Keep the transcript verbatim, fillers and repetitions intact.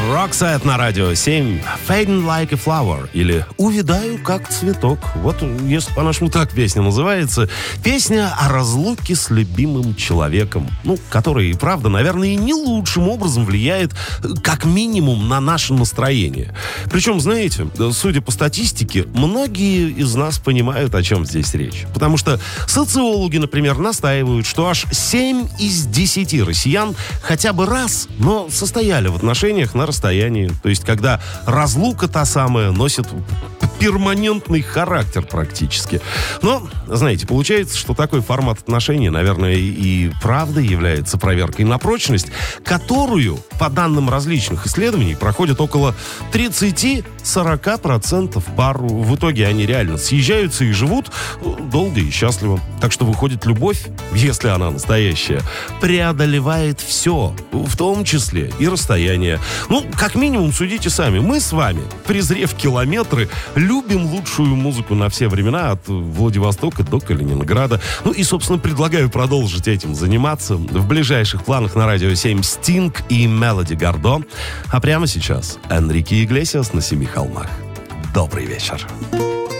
Roxette на радио семь. Fading like a flower. Или «Увядаю, как цветок». Вот, если по-нашему так песня называется. Песня о разлуке с любимым человеком. Ну, который, правда, наверное, и не лучшим образом влияет, как минимум, на наше настроение. Причем, знаете, судя по статистике, многие из нас понимают, о чем здесь речь. Потому что социологи, например, настаивают, что аж семь из десяти россиян хотя бы раз, но состояли в отношениях на расстоянии. То есть, когда разлука та самая носит перманентный характер практически. Но, знаете, получается, что такой формат отношений, наверное, и правда является проверкой на прочность, которую, по данным различных исследований, проходит около тридцать-сорок процентов пар. В итоге они реально съезжаются и живут долго и счастливо. Так что, выходит, любовь, если она настоящая, преодолевает все, в том числе и расстояние. Ну, как минимум, судите сами. Мы с вами, презрев километры, любим лучшую музыку на все времена, от Владивостока до Калининграда. Ну и, собственно, предлагаю продолжить этим заниматься. В ближайших планах на радио семь Стинг и Мелоди Гардо. А прямо сейчас Энрике Иглесиас на Семи холмах. Добрый вечер.